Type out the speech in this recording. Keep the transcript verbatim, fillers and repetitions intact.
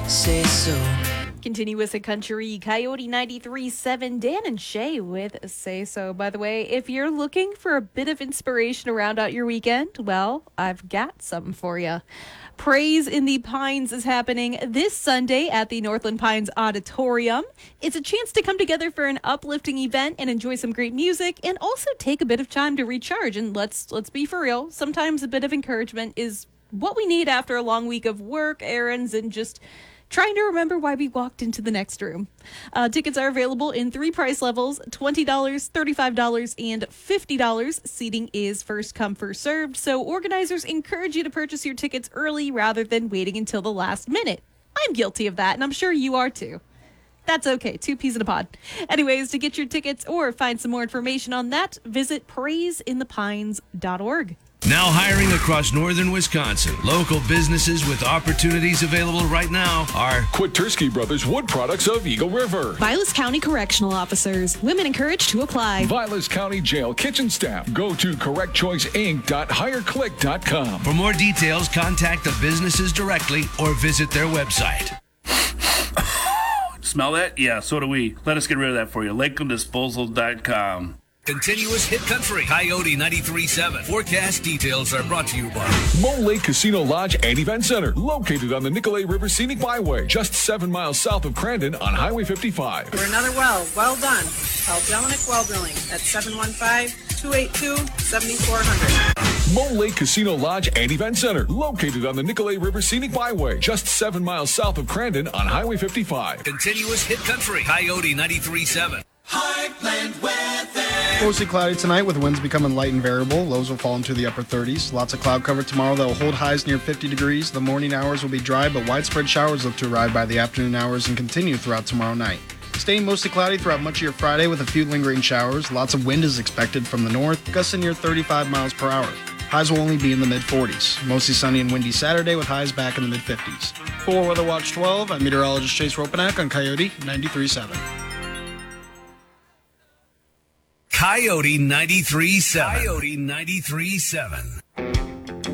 say so. Continue with the country. Coyote ninety-three point seven, Dan and Shay with Say So. By the way, if you're looking for a bit of inspiration to round out your weekend, well, I've got something for you. Praise in the Pines is happening this Sunday at the Northland Pines Auditorium. It's a chance to come together for an uplifting event and enjoy some great music and also take a bit of time to recharge. And let's let's be for real, sometimes a bit of encouragement is what we need after a long week of work, errands, and just trying to remember why we walked into the next room. Uh, tickets are available in three price levels, twenty dollars, thirty-five dollars, and fifty dollars. Seating is first come, first served, so organizers encourage you to purchase your tickets early rather than waiting until the last minute. I'm guilty of that, and I'm sure you are too. That's okay, two peas in a pod. Anyways, to get your tickets or find some more information on that, visit praise in the pines dot org. Now hiring across northern Wisconsin. Local businesses with opportunities available right now are Kwiatkowski Brothers Wood Products of Eagle River. Vilas County Correctional Officers. Women encouraged to apply. Vilas County Jail Kitchen Staff. Go to correct choice inc dot hire click dot com. For more details, contact the businesses directly or visit their website. Smell that? Yeah, so do we. Let us get rid of that for you. Lakeland Disposal dot com. Continuous Hit Country, Coyote ninety-three point seven. Forecast details are brought to you by Mole Lake Casino Lodge and Event Center, located on the Nicolet River Scenic Byway, just seven miles south of Crandon on Highway fifty-five. For another well, well done. Call Jelinek Well Drilling at seven one five, two eight two, seven four zero zero. Mole Lake Casino Lodge and Event Center, located on the Nicolet River Scenic Byway, just seven miles south of Crandon on Highway fifty-five. Continuous Hit Country, Coyote ninety-three point seven. Heartland weather. Mostly cloudy tonight with winds becoming light and variable. Lows will fall into the upper thirties. Lots of cloud cover tomorrow that will hold highs near fifty degrees. The morning hours will be dry, but widespread showers look to arrive by the afternoon hours and continue throughout tomorrow night. Staying mostly cloudy throughout much of your Friday with a few lingering showers. Lots of wind is expected from the north, gusting near thirty-five miles per hour. Highs will only be in the mid forties. Mostly sunny and windy Saturday with highs back in the mid fifties. For Weather Watch twelve, I'm meteorologist Chase Ropanak on Coyote ninety-three point seven. Coyote ninety-three point seven. Coyote ninety-three point seven.